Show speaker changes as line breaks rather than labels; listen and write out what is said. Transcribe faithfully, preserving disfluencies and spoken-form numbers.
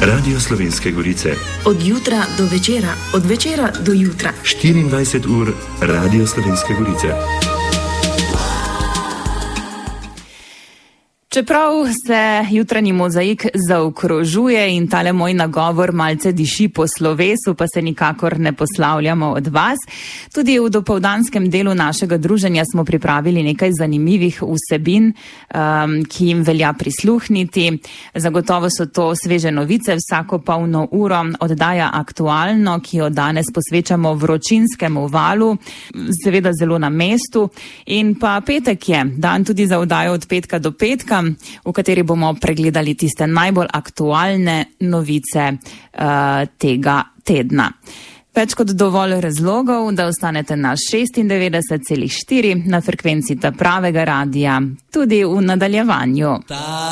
Radio Slovenske Gorice.
Od jutra do večera, od večera do jutra.
štiriindvajset ur Radio Slovenske Gorice.
Čeprav se jutranji mozaik zaokrožuje in tale moj nagovor malce diši po slovesu, pa se nikakor ne poslavljamo od vas. Tudi v dopoldanskem delu našega druženja smo pripravili nekaj zanimivih vsebin, um, ki jim velja prisluhniti. Zagotovo so to sveže novice, vsako polno uro oddaja Aktualno, ki jo danes posvečamo vročinskemu valu, seveda zelo na mestu. In pa petek je dan tudi za oddajo Od petka do petka, v kateri bomo pregledali tiste najbolj aktualne novice uh, tega tedna. Več kot dovolj razlogov, da ostanete na šestindevetdeset celih štiri na frekvenci ta pravega radija, tudi v nadaljevanju.